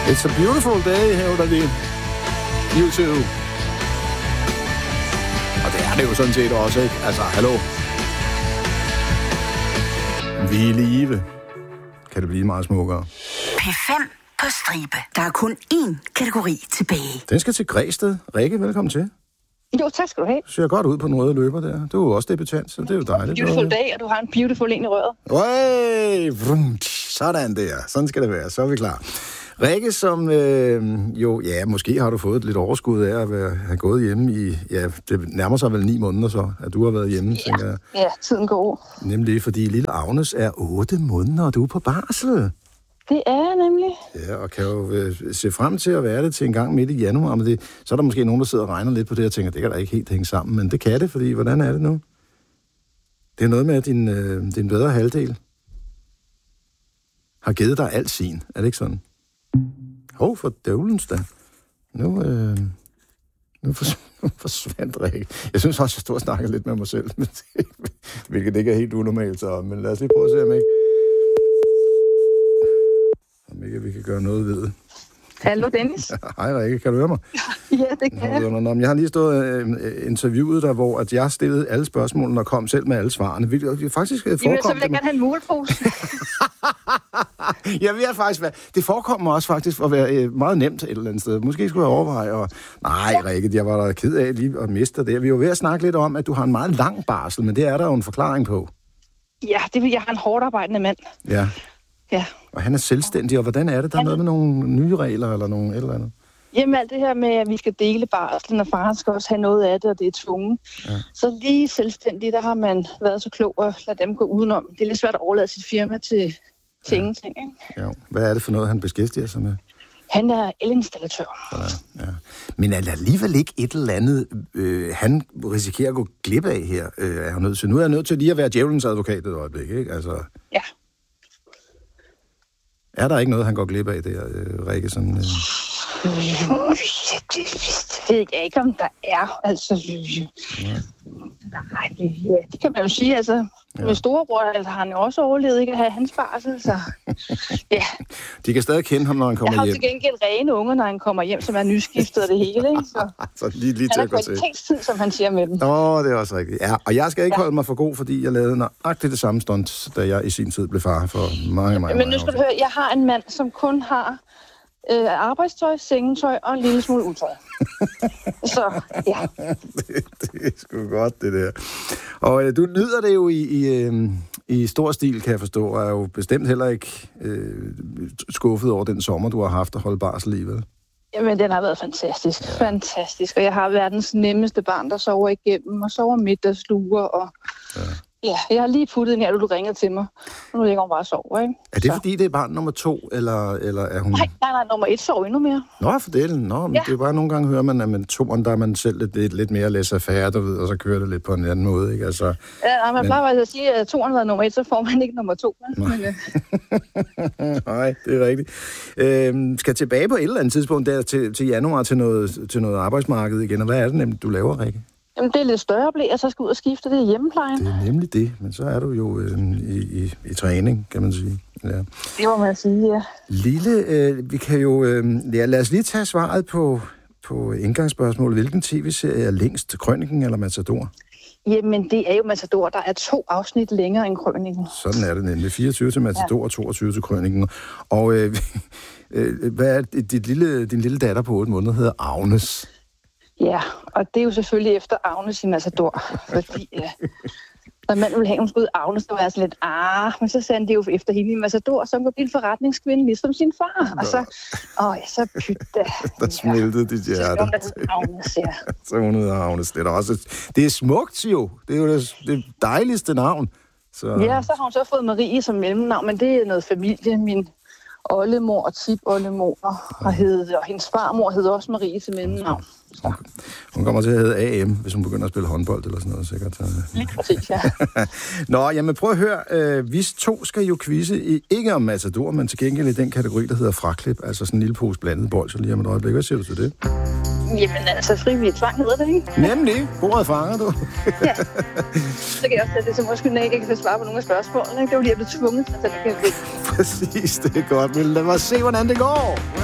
It's a beautiful day, hævder de. YouTube. Og det er det jo sådan set også, ikke? Altså, hallo. Vi er i live. Kan det blive meget smukkere. P5 på stribe. Der er kun én kategori tilbage. Den skal til Græsted. Rikke, velkommen til. Jo, tak skal du have. Du ser godt ud på den røde løber der. Du er jo også debutant, så det er jo dejligt. Beautiful dag, og du har en beautiful en i røret. Sådan der. Sådan skal det være. Så er vi klar. Rikke, som måske har du fået lidt overskud af at have gået hjemme i, det nærmer sig vel 9 måneder så, at du har været hjemme, tænker jeg. Ja, tiden går. Nemlig, fordi lille Agnes er 8 måneder, og du er på barsel. Det er jeg nemlig. Ja, og kan jo se frem til at være det til en gang midt i januar, men så er der måske nogen, der sidder og regner lidt på det og tænker, det kan da ikke helt hænge sammen, men det kan det, fordi hvordan er det nu? Det er noget med, at din bedre halvdel har givet dig alt sin, er det ikke sådan? For dævlens da. Nu forsvandt Rikke. Jeg synes også, jeg stod og snakkede lidt med mig selv, hvilket ikke er helt unormalt, men lad os lige prøve at se, om ikke vi kan gøre noget ved det. Hallo, Dennis. Hej Rikke, kan du høre mig? Ja, det kan jeg. Jeg har lige stået interviewet der, hvor at jeg stillede alle spørgsmålene og kom selv med alle svarene. Hvilket faktisk forekom... Jamen, så vil jeg gerne have en mulepose. Jeg ved faktisk, det forekommer også faktisk at være meget nemt et eller andet sted. Måske skulle jeg overveje, nej, Rikke, jeg var da ked af lige at miste det. Vi var ved at snakke lidt om, at du har en meget lang barsel, men det er der jo en forklaring på. Ja, jeg har en hårdt arbejdende mand. Ja. Ja. Og han er selvstændig, og hvordan er det? Der er noget med nogle nye regler eller nogle et eller andet? Jamen alt det her med, at vi skal dele barslen, og faren skal også have noget af det, og det er tvunget. Ja. Så lige selvstændig, der har man været så klog at lade dem gå udenom. Det er lidt svært at overlade sit firma til ingenting, ikke? Ja. Hvad er det for noget, han beskæftiger sig med? Han er elinstallatør. Ja. Men er der alligevel ikke et eller andet, han risikerer at gå glip af her? Er han nødt til? Nu er jeg nødt til lige at være djævelens advokat et øjeblik, ikke? Altså... Ja. Er der ikke noget, han går glip af der, Rikke? Sådan, det ved jeg ikke, om der er. Altså, nej, det kan man jo sige. Altså, med storebror har han jo også overlevet ikke at have hans barsel, så ja. De kan stadig kende ham, når han kommer hjem. Jeg har til gengæld rene unger, når han kommer hjem, som er nyskiftet og det hele, ikke? Så lige til at gå til. Han har kvalitetstid, som han siger med dem. Det er også rigtigt. Ja, og jeg skal ikke holde mig for god, fordi jeg lavede nøjagtigt det samme stunt, da jeg i sin tid blev far for mange Men nu skal du høre, jeg har en mand, som kun har arbejdstøj, sengetøj og en lille smule utøj. Så, ja. Det er sgu godt, det der. Og du nyder det jo i stor stil, kan jeg forstå, og er jo bestemt heller ikke skuffet over den sommer, du har haft at holde barsel i, vel? Jamen, den har været fantastisk. Ja. Fantastisk. Og jeg har verdens nemmeste barn, der sover igennem, og sover middagsluer, og... Ja, jeg har lige puttet en her, du ringede til mig. Og nu ligger hun bare og sover, ikke? Er det fordi, det er barn nummer 2, eller er hun... Nej, nummer 1 sover endnu mere. Nå, for det. Men det er bare nogle gange, hører man, at med 2'eren, der er man selv lidt mere laissez-faire, du ved, og så kører det lidt på en anden måde, ikke? Altså, man plejer faktisk at sige, at 2'eren har været nummer 1, så får man ikke nummer 2. Nej, det er rigtigt. Skal tilbage på et eller andet tidspunkt der til januar til noget arbejdsmarked igen, og hvad er det nemlig, du laver, Rikke? Jamen, det er lidt større blik, og så skal ud og skifte det i hjemmeplejen. Det er nemlig det, men så er du jo i træning, kan man sige. Ja. Det må man sige, ja. Lille, vi kan jo... lad os lige tage svaret på indgangsspørgsmålet. Hvilken tv-serie er længst? Krøniken eller Matador? Jamen, det er jo Matador. Der er 2 afsnit længere end Krøniken. Sådan er det nemlig. 24 til Matador og 22 til Krøniken. Og hvad er din lille datter på 8 måneder hedder Agnes? Ja, og det er jo selvfølgelig efter Agnes i Matador, fordi når man ville have, hun skulle ud Agnes, der var sådan lidt, men så sagde han det jo efter hende i Matador, så hun kunne blive en forretningskvinde, ligesom sin far. Og så pytte. Der smeltede dit hjerte. Agnes, ja. Så hun hedder Agnes. Det er smukt jo. Det er jo det dejligste navn. Så... Ja, så har hun så fået Marie som mellemnavn, men det er noget familie. Min oldemor og tip-oldemor har heddet, og hendes farmor hedder også Marie til mellemnavn. Hun kommer til at hedde AM, hvis hun begynder at spille håndbold eller sådan noget, sikkert. Lige præcis, ja. Nå, jamen prøv at høre. Vi 2 skal jo quizze ikke om Matador, men til gengæld i den kategori, der hedder fraklip, altså sådan en lille pose blandet bold, så lige om et øjeblik. Hvad siger du til det? Jamen altså, frivillig tvang hedder det, ikke? Nemlig. Bordet fanger du. Ja. Så kan jeg også sætte det som måske ikke kan svare på nogle af spørgsmålene, ikke? Det var lige at blive tvunget til at tage det. Præcis, det er godt. Men lad os se, hvordan det går.